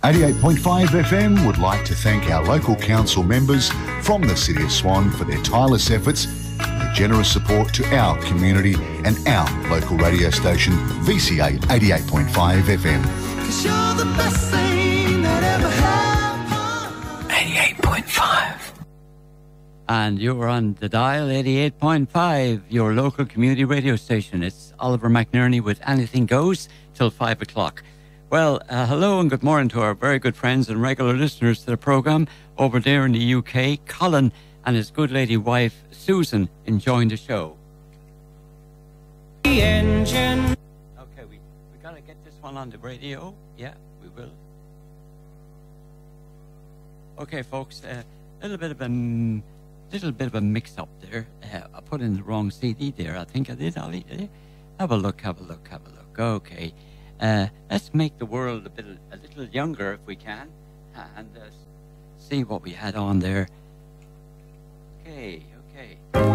88.5 FM would like to thank our local council members from the City of Swan for their tireless efforts and their generous support to our community and our local radio station, VCA 88.5 FM. 'Cause you're the best thing that ever happened. 88.5. And you're on the dial, 88.5, your local community radio station. It's Oliver McNerney with Anything Goes till 5 o'clock. Well, hello and good morning to our very good friends and regular listeners to the programme over there in the UK. Colin and his good lady wife, Susan, enjoying the show. The engine. Okay, we got to get this one on the radio. Yeah, we will. Okay, folks, a little bit of a mix-up there. I put in the wrong CD there. I think I did, Ollie. Have a look. Okay. Let's make the world a little younger if we can, and see what we had on there. Okay.